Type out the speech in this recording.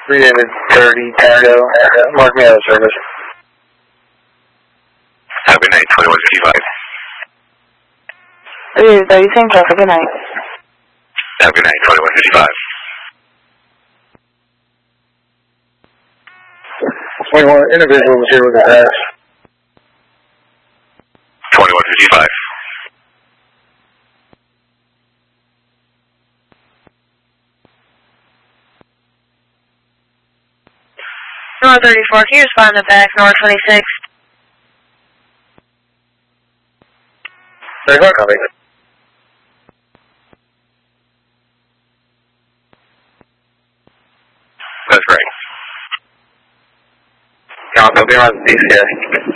3 David 30 Tango. Mark me out of service. Have a good night, 2155. 3 David 30, same traffic, good night. Have a good night, 2155. 21 individual was here with a pass. 2155. North 34, can you respond to back, North 26? 34 copy. That's great. I'll be on DCS.